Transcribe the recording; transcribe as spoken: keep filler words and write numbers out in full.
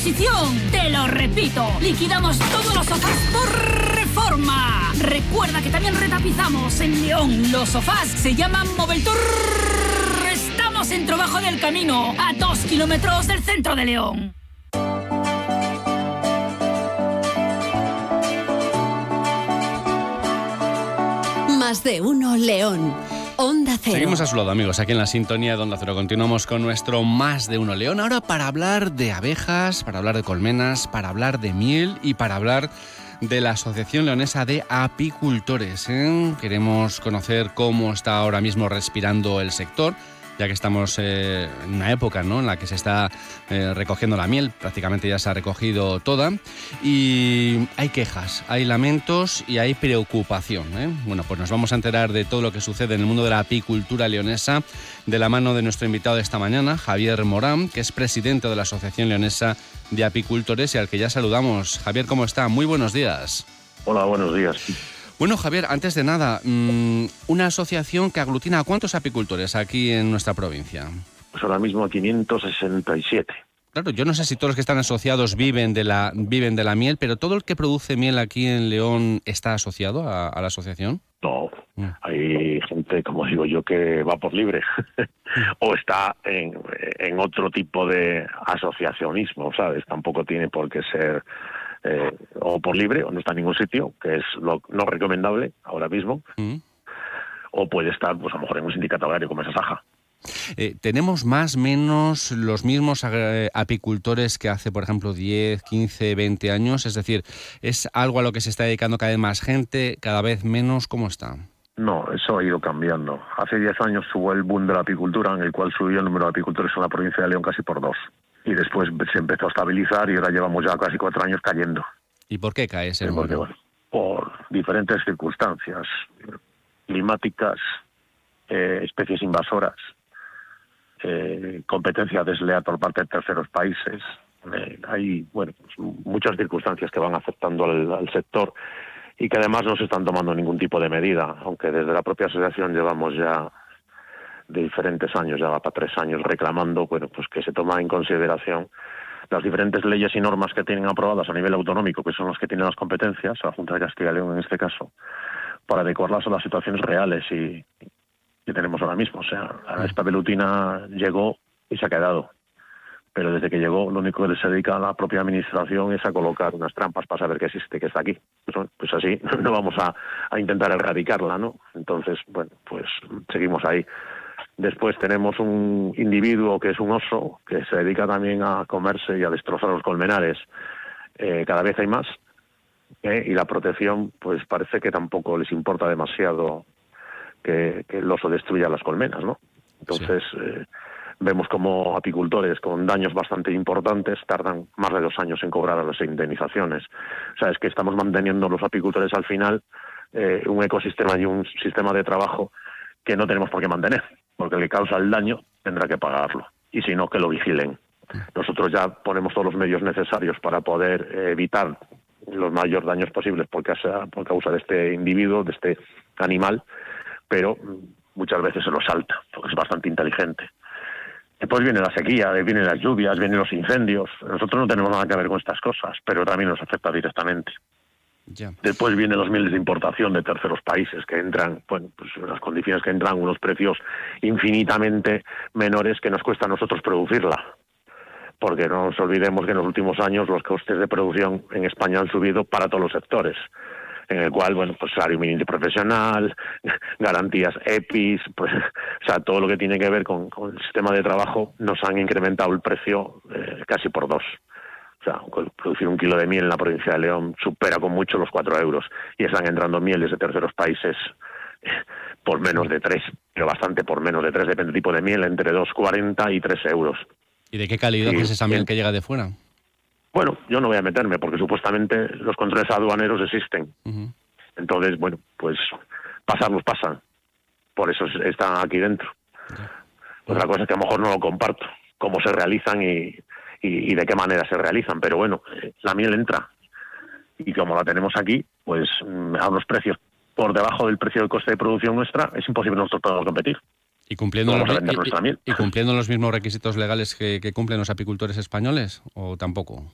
exposición. Te lo repito, liquidamos todos los sofás por Reforma. Recuerda que también retapizamos en León. Los sofás se llaman Moveltour. Estamos en Trabajo del Camino, a dos kilómetros del centro de León. Más de uno León. Onda Cero. Seguimos a su lado, amigos, aquí en la sintonía de Onda Cero. Continuamos con nuestro Más de uno León. Ahora para hablar de abejas, para hablar de colmenas, para hablar de miel y para hablar de la Asociación Leonesa de Apicultores, ¿eh? Queremos conocer cómo está ahora mismo respirando el sector, ya que estamos eh, en una época, ¿no?, en la que se está eh, recogiendo la miel, prácticamente ya se ha recogido toda, y hay quejas, hay lamentos y hay preocupación, ¿eh? Bueno, pues nos vamos a enterar de todo lo que sucede en el mundo de la apicultura leonesa de la mano de nuestro invitado de esta mañana, Javier Morán, que es presidente de la Asociación Leonesa de Apicultores y al que ya saludamos. Javier, ¿cómo está? Muy buenos días. Hola, buenos días. Bueno, Javier, antes de nada, mmm, una asociación que aglutina a ¿cuántos apicultores aquí en nuestra provincia? Pues ahora mismo a quinientos sesenta y siete. Claro, yo no sé si todos los que están asociados viven de la viven de la miel, pero ¿todo el que produce miel aquí en León está asociado a, a la asociación? No, mm. hay gente, como digo yo, que va por libre o está en, en otro tipo de asociacionismo, ¿sabes? Tampoco tiene por qué ser... Eh, o por libre, o no está en ningún sitio, que es lo no recomendable ahora mismo, mm. o puede estar, pues a lo mejor en un sindicato agrario como es Asaja. Eh, ¿Tenemos más o menos los mismos apicultores que hace, por ejemplo, diez, quince, veinte años? Es decir, ¿es algo a lo que se está dedicando cada vez más gente, cada vez menos? ¿Cómo está? No, eso ha ido cambiando. Hace diez años tuvo el boom de la apicultura, en el cual subió el número de apicultores en la provincia de León casi por dos. Y después se empezó a estabilizar y ahora llevamos ya casi cuatro años cayendo. ¿Y por qué cae ese Porque, bueno, por diferentes circunstancias climáticas, eh, especies invasoras, eh, competencia desleal por parte de terceros países. Eh, hay, bueno, pues, muchas circunstancias que van afectando al, al sector y que además no se están tomando ningún tipo de medida, aunque desde la propia asociación llevamos ya de diferentes años, ya va para tres años reclamando, bueno, pues que se toma en consideración las diferentes leyes y normas que tienen aprobadas a nivel autonómico, que son las que tienen las competencias, la Junta de Castilla y León en este caso, para adecuarlas a las situaciones reales y que tenemos ahora mismo. O sea, esta velutina llegó y se ha quedado, pero desde que llegó lo único que se dedica a la propia administración es a colocar unas trampas para saber que existe, que está aquí. Pues, pues así no vamos a, a intentar erradicarla, ¿no? Entonces, bueno, pues seguimos ahí. Después tenemos un individuo que es un oso, que se dedica también a comerse y a destrozar los colmenares. Eh, cada vez hay más, eh, y la protección, pues parece que tampoco les importa demasiado que, que el oso destruya las colmenas, ¿no? Entonces, sí. eh, vemos como apicultores con daños bastante importantes tardan más de dos años en cobrar las indemnizaciones. O sea, es que estamos manteniendo los apicultores al final eh, un ecosistema y un sistema de trabajo que no tenemos por qué mantener, porque el que causa el daño tendrá que pagarlo, y si no, que lo vigilen. Nosotros ya ponemos todos los medios necesarios para poder eh, evitar los mayores daños posibles por causa, por causa de este individuo, de este animal, pero muchas veces se lo salta, porque es bastante inteligente. Después viene la sequía, vienen las lluvias, vienen los incendios. Nosotros no tenemos nada que ver con estas cosas, pero también nos afecta directamente. Ya. Después vienen los miles de importación de terceros países que entran, bueno, pues en las condiciones que entran, unos precios infinitamente menores que nos cuesta a nosotros producirla. Porque no nos olvidemos que en los últimos años los costes de producción en España han subido para todos los sectores, en el cual, bueno, pues salario mínimo profesional, garantías E P I s, pues, o sea, todo lo que tiene que ver con, con el sistema de trabajo, nos han incrementado el precio eh, casi por dos. O sea, producir un kilo de miel en la provincia de León supera con mucho los cuatro euros y están entrando mieles de terceros países por menos de tres, pero bastante por menos de tres, depende del tipo de miel, entre dos cuarenta y tres euros. ¿Y de qué calidad sí, es esa miel que llega de fuera? Bueno, yo no voy a meterme porque supuestamente los controles aduaneros existen. Uh-huh. Entonces, bueno, pues pasarlos pasan. Por eso están aquí dentro. Uh-huh. Otra cosa es que a lo mejor no lo comparto, cómo se realizan y... Y, y de qué manera se realizan, pero bueno, eh, la miel entra y como la tenemos aquí, pues a unos precios por debajo del precio del coste de producción nuestra, es imposible nosotros poder competir. ¿Y cumpliendo, los, y, y, ¿Y cumpliendo los mismos requisitos legales que, que cumplen los apicultores españoles o tampoco?